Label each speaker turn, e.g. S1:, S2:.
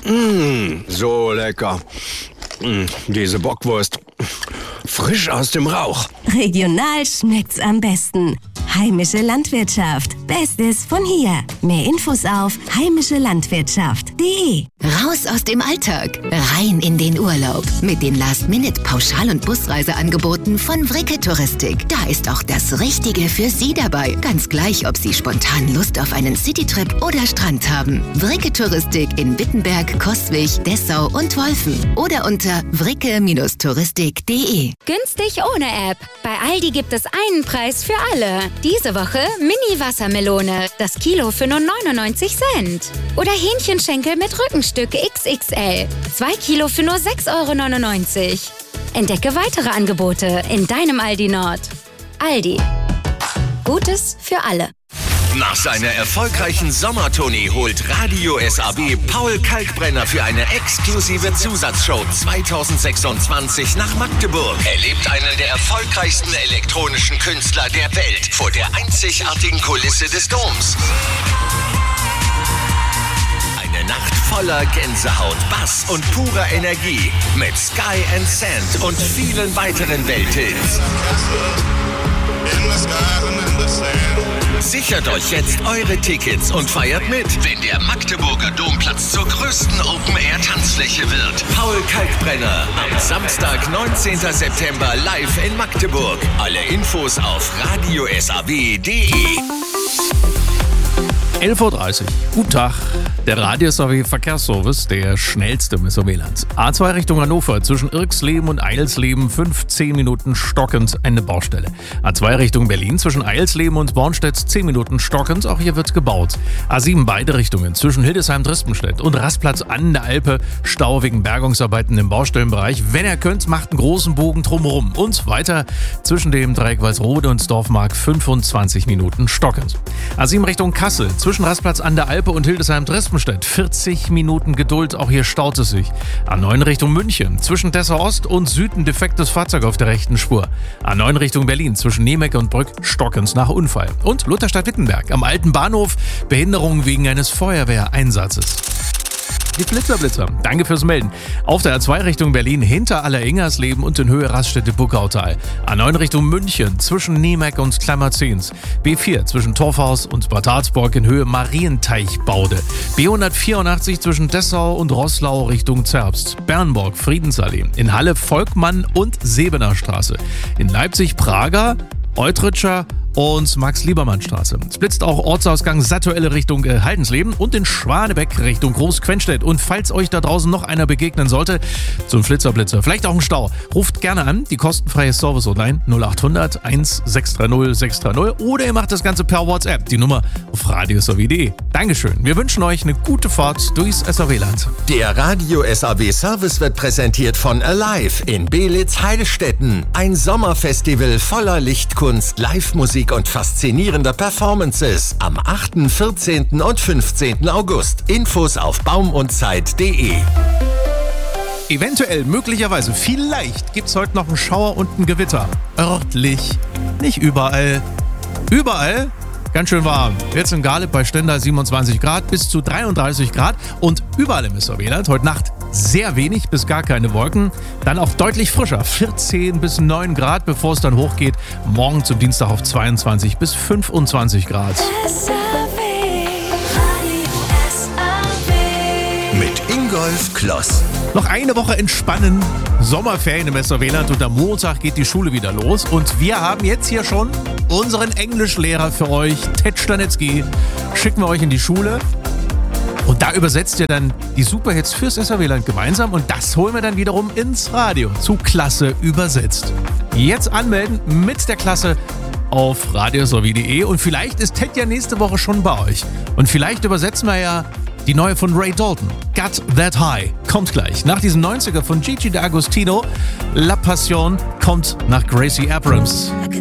S1: So lecker. Diese Bockwurst. Frisch aus dem Rauch.
S2: Regional schmeckt's am besten. Heimische Landwirtschaft. Bestes von hier. Mehr Infos auf heimischelandwirtschaft.de.
S3: Raus aus dem Alltag, rein in den Urlaub. Mit den Last-Minute-Pauschal- und Busreiseangeboten von Vricke Touristik. Da ist auch das Richtige für Sie dabei. Ganz gleich, ob Sie spontan Lust auf einen Citytrip oder Strand haben. Vricke Touristik in Wittenberg, Coswig, Dessau und Wolfen. Oder unter vricke-touristik.de.
S4: Günstig ohne App. Bei Aldi gibt es einen Preis für alle. Diese Woche Mini-Wassermelone. Das Kilo für nur 99 Cent. Oder Hähnchenschenkel mit Rückenstück XXL. 2 Kilo für nur 6,99 €. Entdecke weitere Angebote in deinem Aldi Nord. Aldi. Gutes für alle.
S5: Nach seiner erfolgreichen Sommertournee holt Radio SAW Paul Kalkbrenner für eine exklusive Zusatzshow 2026 nach Magdeburg. Erlebt einen der erfolgreichsten elektronischen Künstler der Welt vor der einzigartigen Kulisse des Doms. Eine Nacht voller Gänsehaut, Bass und purer Energie mit Sky and Sand und vielen weiteren Welthits. Sichert euch jetzt eure Tickets und feiert mit, wenn der Magdeburger Domplatz zur größten Open-Air-Tanzfläche wird. Paul Kalkbrenner am Samstag, 19. September live in Magdeburg. Alle Infos auf radiosaw.de.
S6: 11:30 Uhr. Guten Tag. Der Radio SAW Verkehrsservice, der schnellste im SAW-Land. A2 Richtung Hannover, zwischen Irxleben und Eilsleben 15 Minuten stockend eine Baustelle. A2 Richtung Berlin, zwischen Eilsleben und Bornstedt 10 Minuten stockend, auch hier wird gebaut. A7 beide Richtungen, zwischen Hildesheim-Drispenstedt und Rastplatz an der Alpe, Stau wegen Bergungsarbeiten im Baustellenbereich. Wenn ihr könnt, macht einen großen Bogen drumherum. Und weiter zwischen dem Dreieck Walsrode und Dorfmark 25 Minuten stockend. A7 Richtung Kassel, zwischen Rastplatz an der Alpe und Hildesheim-Drispenstedt 40 Minuten Geduld, auch hier staut es sich. A9 Richtung München, zwischen Dessau Ost und Süden defektes Fahrzeug auf der rechten Spur. A9 Richtung Berlin, zwischen Nemecke und Brück stockend nach Unfall. Und Lutherstadt-Wittenberg, am alten Bahnhof, Behinderung wegen eines Feuerwehreinsatzes. Die Blitzerblitzer, danke fürs Melden. Auf der A2 Richtung Berlin hinter Alleringersleben und in Höhe Raststätte-Buckautal. A9 Richtung München zwischen Nemec und Klammerzehns. B4 zwischen Torfhaus und Bad Harzburg in Höhe Marienteichbaude. B184 zwischen Dessau und Roßlau Richtung Zerbst. Bernburg, Friedensallee. In Halle Volkmann und Sebener Straße. In Leipzig Prager, Eutritscher und Max-Liebermann-Straße. Es blitzt auch Ortsausgang Sattuelle Richtung Haldensleben und in Schwanebeck Richtung Groß-Quenstedt. Und falls euch da draußen noch einer begegnen sollte, zum Flitzer-Blitzer, vielleicht auch ein Stau, ruft gerne an, die kostenfreie Service-Hotline 0800 1630 630 oder ihr macht das Ganze per WhatsApp, die Nummer auf radiosaw.de. Dankeschön, wir wünschen euch eine gute Fahrt durchs SAW-Land.
S5: Der Radio SAW Service wird präsentiert von Alive in Beelitz-Heilstätten. Ein Sommerfestival voller Lichtkunst, Live-Musik und faszinierender Performances am 8., 14. und 15. August. Infos auf baumundzeit.de.
S6: Eventuell, möglicherweise, vielleicht gibt's heute noch einen Schauer und ein Gewitter. Örtlich, nicht überall. Überall ganz schön warm. Jetzt in Galeb bei Stendal 27 Grad bis zu 33 Grad und überall im SAW-Land heute Nacht sehr wenig bis gar keine Wolken. Dann auch deutlich frischer, 14 bis 9 Grad, bevor es dann hochgeht. Morgen zum Dienstag auf 22 bis 25 Grad.
S5: Mit Ingolf Kloss.
S6: Noch eine Woche entspannen, Sommerferien im SAW-Land und am Montag geht die Schule wieder los. Und wir haben jetzt hier schon unseren Englischlehrer für euch, Ted Stanetzky, schicken wir euch in die Schule. Und da übersetzt ihr dann die Superhits fürs SAW-Land gemeinsam und das holen wir dann wiederum ins Radio zu Klasse übersetzt. Jetzt anmelden mit der Klasse auf radiosaw.de und vielleicht ist Ted ja nächste Woche schon bei euch. Und vielleicht übersetzen wir ja die neue von Ray Dalton, Got That High, kommt gleich. Nach diesem 90er von Gigi D'Agostino, La Passion, kommt nach Gracie Abrams.